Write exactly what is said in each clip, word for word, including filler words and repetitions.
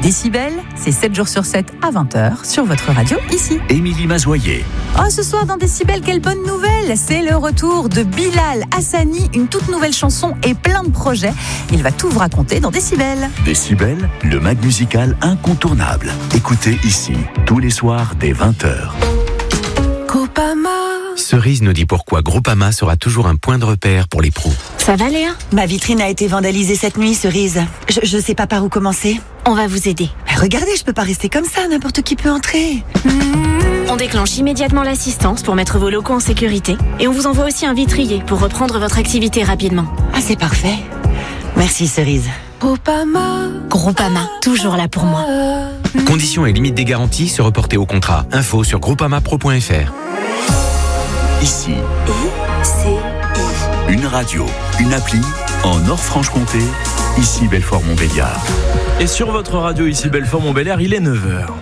Décibel, c'est sept jours sur sept à vingt heures sur votre radio ici. Émilie Mazoyer. Oh, ce soir dans Décibel, quelle bonne nouvelle! C'est le retour de Bilal Hassani, une toute nouvelle chanson et plein de projets. Il va tout vous raconter dans Décibel. Décibel, le mag musical incontournable. Écoutez ici, tous les soirs dès vingt heures. Groupama. Cerise nous dit pourquoi Groupama sera toujours un point de repère pour les pros. Ça va Léa? Ma vitrine a été vandalisée cette nuit, Cerise. Je, je sais pas par où commencer. On va vous aider. Regardez, je peux pas rester comme ça, n'importe qui peut entrer. On déclenche immédiatement l'assistance pour mettre vos locaux en sécurité et on vous envoie aussi un vitrier pour reprendre votre activité rapidement. Ah, c'est parfait. Merci, Cerise. Groupama. Groupama, toujours là pour moi. Conditions et limites des garanties se reporter au contrat. Info sur groupamapro point f r. Ici, I, C, I. une radio, une appli, en Nord-Franche-Comté, ici Belfort-Montbéliard. Et sur votre radio ici Belfort-Montbéliard, il est neuf heures.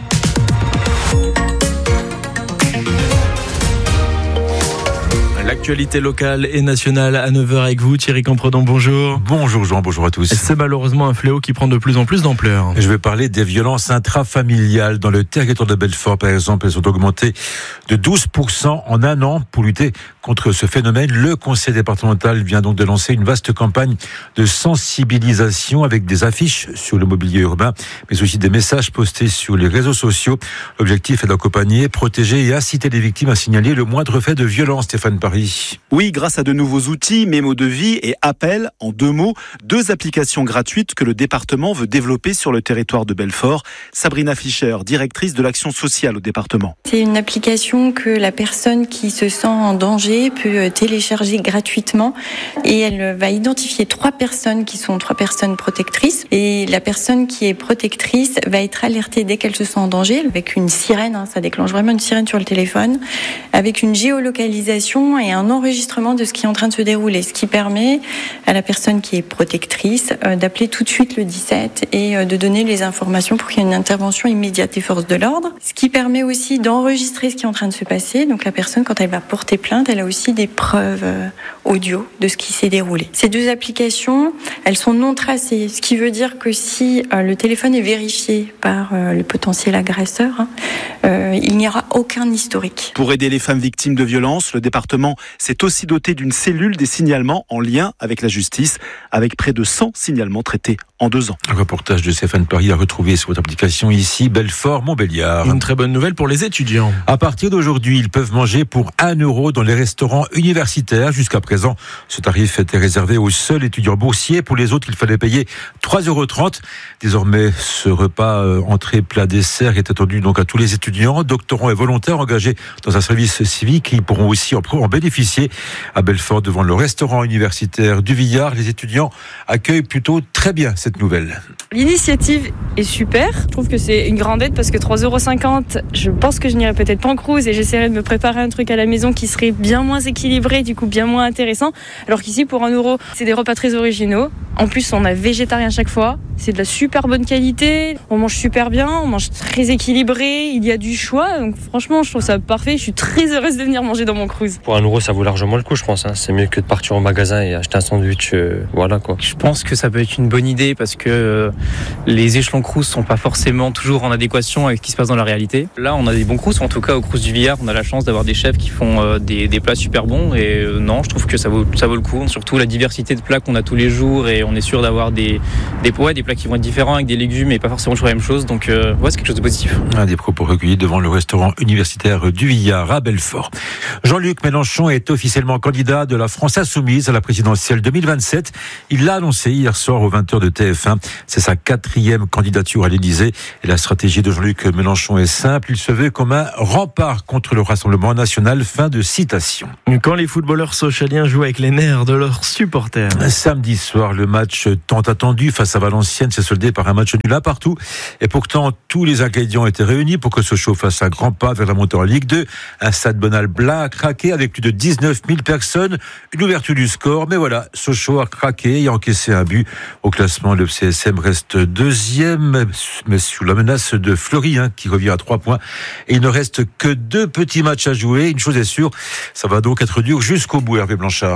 L'actualité locale et nationale à neuf heures avec vous, Thierry Campredon, bonjour. Bonjour Jean, bonjour à tous. C'est malheureusement un fléau qui prend de plus en plus d'ampleur. Je vais parler des violences intrafamiliales. Dans le territoire de Belfort, par exemple, elles ont augmenté de douze pour cent en un an. Pour lutter contre ce phénomène, le conseil départemental vient donc de lancer une vaste campagne de sensibilisation avec des affiches sur le mobilier urbain, mais aussi des messages postés sur les réseaux sociaux. L'objectif est d'accompagner, protéger et inciter les victimes à signaler le moindre fait de violence. Stéphane Paris. Oui, grâce à de nouveaux outils, mémo de vie et appel, en deux mots, deux applications gratuites que le département veut développer sur le territoire de Belfort. Sabrina Fischer, directrice de l'action sociale au département. C'est une application que la personne qui se sent en danger peut télécharger gratuitement et elle va identifier trois personnes qui sont trois personnes protectrices et la personne qui est protectrice va être alertée dès qu'elle se sent en danger avec une sirène, hein, ça déclenche vraiment une sirène sur le téléphone, avec une géolocalisation et un enregistrement de ce qui est en train de se dérouler, ce qui permet à la personne qui est protectrice euh, d'appeler tout de suite le dix-sept et euh, de donner les informations pour qu'il y ait une intervention immédiate des forces de l'ordre. Ce qui permet aussi d'enregistrer ce qui est en train de se passer. Donc la personne, quand elle va porter plainte, elle a aussi des preuves euh, audio de ce qui s'est déroulé. Ces deux applications, elles sont non tracées, ce qui veut dire que si euh, le téléphone est vérifié par euh, le potentiel agresseur, hein, euh, il n'y aura aucun historique. Pour aider les femmes victimes de violences, le département s'est aussi doté d'une cellule des signalements en lien avec la justice, avec près de cent signalements traités en deux ans. Un reportage de Stéphane Paris à retrouver sur votre application ici, Belfort-Montbéliard. Une très bonne nouvelle pour les étudiants. À partir d'aujourd'hui, ils peuvent manger pour un euro dans les restaurants universitaires. Jusqu'à présent, ce tarif était réservé aux seuls étudiants boursiers. Pour les autres, il fallait payer trois euros trente. Désormais, ce repas euh, entrée, plat, dessert est attendu donc à tous les étudiants, doctorants et volontaires engagés dans un service civique. Ils pourront aussi en, en bénéficier. À Belfort, devant le restaurant universitaire du Villard, les étudiants accueillent plutôt très bien cette nouvelle. L'initiative est super. Je trouve que c'est une grande aide parce que trois euros cinquante, je pense que je n'irai peut-être pas en cruise et j'essaierai de me préparer un truc à la maison qui serait bien moins équilibré, du coup bien moins intéressant. Alors qu'ici, pour un euro, c'est des repas très originaux. En plus, on a végétarien chaque fois. C'est de la super bonne qualité. On mange super bien, on mange très équilibré. Il y a du choix. Donc franchement, je trouve ça parfait. Je suis très heureuse de venir manger dans mon cruise. Pour un euro, ça vaut largement le coup, je pense. Hein. C'est mieux que de partir au magasin et acheter un sandwich. Euh, voilà quoi. Je pense que ça peut être une bonne idée parce que euh, les échelons crous sont pas forcément toujours en adéquation avec ce qui se passe dans la réalité. Là, on a des bons crous. En tout cas, au crous du Villard, on a la chance d'avoir des chefs qui font euh, des, des plats super bons. Et euh, non, je trouve que ça vaut, ça vaut le coup. Surtout la diversité de plats qu'on a tous les jours et on est sûr d'avoir des, des, ouais, des plats qui vont être différents avec des légumes et pas forcément toujours la même chose. Donc, euh, ouais, c'est quelque chose de positif. Un des propos recueillis devant le restaurant universitaire du Villard à Belfort. Jean-Luc Mélenchon est officiellement candidat de la France Insoumise à la présidentielle deux mille vingt-sept. Il l'a annoncé hier soir aux vingt heures de T F un. C'est sa quatrième candidature à l'Élysée. Et la stratégie de Jean-Luc Mélenchon est simple. Il se veut comme un rempart contre le Rassemblement national. Fin de citation. Quand les footballeurs socialiens jouent avec les nerfs de leurs supporters. Samedi soir, le match tant attendu face à Valenciennes s'est soldé par un match nul un partout. Et pourtant, tous les ingrédients étaient réunis pour que Sochaux fasse un grand pas vers la montée en Ligue deux. Un stade Bonal-Blanc a craqué avec plus de dix-neuf mille personnes. Une ouverture du score. Mais voilà, Sochaux a craqué et a encaissé un but. Au classement, le F C S M reste deuxième, mais sous la menace de Fleury, hein, qui revient à trois points. Et il ne reste que deux petits matchs à jouer. Une chose est sûre, ça va donc être dur jusqu'au bout, Hervé Blanchard.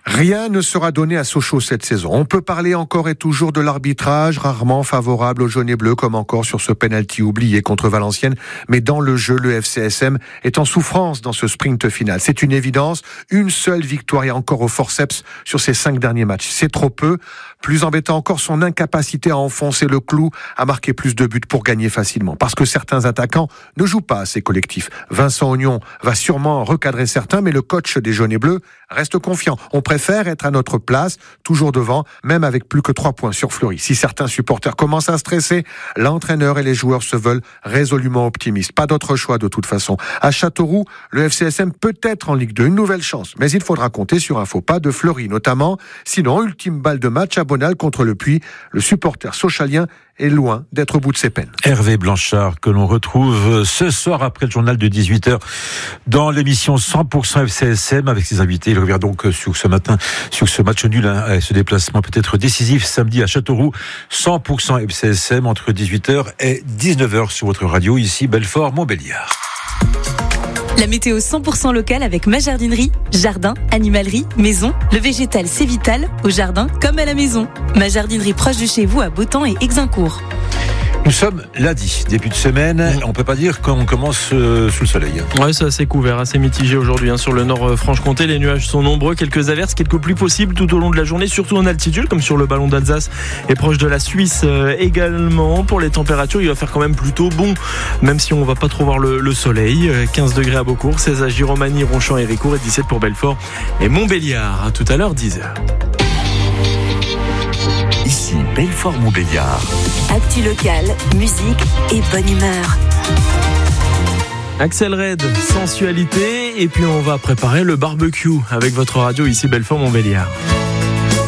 Rien ne sera donné à Sochaux cette saison. On peut parler encore et toujours de l'arbitrage, rarement favorable aux jaunes et bleus, comme encore sur ce penalty oublié contre Valenciennes. Mais dans le jeu, le F C S M est en souffrance dans ce sprint final. C'est une évidence. Une seule victoire et encore au forceps sur ces cinq derniers matchs. C'est trop peu. Plus embêtant encore, son incapacité à enfoncer le clou, à marquer plus de buts pour gagner facilement. Parce que certains attaquants ne jouent pas assez collectif. Vincent Ognon va sûrement recadrer certains, mais le coach des jaunes et bleus reste confiant. On préfère être à notre place, toujours devant, même avec plus que trois points sur Fleury. Si certains supporters commencent à stresser, l'entraîneur et les joueurs se veulent résolument optimistes. Pas d'autre choix de toute façon. À Châteauroux, le F C S M peut être en Ligue deux, une nouvelle chance. Mais il faudra compter sur un faux pas de Fleury, notamment. Sinon, ultime balle de match à Bonal contre le Puy. Le supporter sochalien est loin d'être au bout de ses peines. Hervé Blanchard, que l'on retrouve ce soir après le journal de dix-huit heures dans l'émission cent pour cent F C S M avec ses invités. Il revient donc sur ce matin, sur ce match nul, hein, ce déplacement peut-être décisif samedi à Châteauroux. cent pour cent F C S M entre dix-huit heures et dix-neuf heures sur votre radio, ici Belfort, Montbéliard. La météo cent pour cent locale avec ma jardinerie. Jardin, animalerie, maison. Le végétal, c'est vital, au jardin comme à la maison. Ma jardinerie proche de chez vous à Beautemps et Exincourt. Nous sommes lundi, début de semaine. Mmh. On peut pas dire qu'on commence euh, sous le soleil. Ouais, c'est assez couvert, assez mitigé aujourd'hui hein, sur le nord euh, Franche-Comté. Les nuages sont nombreux, quelques averses, quelques pluies possibles tout au long de la journée, surtout en altitude, comme sur le ballon d'Alsace et proche de la Suisse euh, également. Pour les températures, il va faire quand même plutôt bon, même si on va pas trop voir le, le soleil. quinze degrés à Beaucourt, seize à Giromagny, Ronchamp et Ricourt et dix-sept pour Belfort et Montbéliard. À tout à l'heure, dix heures. Ici Belfort-Montbéliard. Actu local, musique et bonne humeur. Axel Red, sensualité, et puis on va préparer le barbecue avec votre radio ici Belfort-Montbéliard.